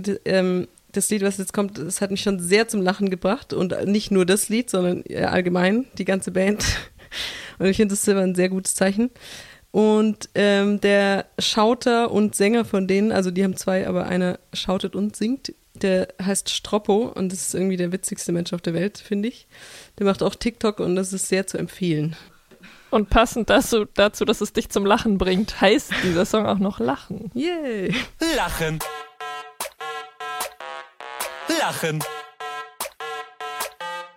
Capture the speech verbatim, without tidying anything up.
d- ähm, das Lied, was jetzt kommt, das hat mich schon sehr zum Lachen gebracht und nicht nur das Lied, sondern allgemein die ganze Band. Und ich finde, das ist immer ein sehr gutes Zeichen. Und ähm, der Schauter und Sänger von denen, also die haben zwei, aber einer schautet und singt, der heißt Stroppo und das ist irgendwie der witzigste Mensch auf der Welt, finde ich. Der macht auch TikTok und das ist sehr zu empfehlen. Und passend dazu, dazu, dass es dich zum Lachen bringt, heißt dieser Song auch noch Lachen. Yay! Lachen. Lachen.